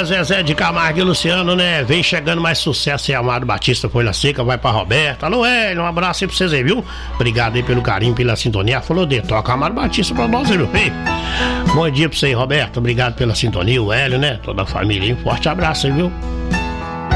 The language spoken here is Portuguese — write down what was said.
Zezé de Camargo e Luciano, né? Vem chegando mais sucesso aí, Amado Batista, Folha Seca, vai pra Roberta. Alô, Hélio, um abraço aí pra vocês aí, viu? Obrigado aí pelo carinho, pela sintonia. Falou de toca Amado Batista pra nós, viu? Ei, bom dia pra você aí, Roberto. Obrigado pela sintonia, o Hélio, né? Toda a família aí. Um forte abraço aí, viu?